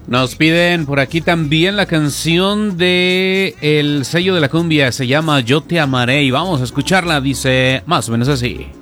Nos piden por aquí también la canción de el sello de la cumbia, se llama Yo te amaré y vamos a escucharla, dice más o menos así.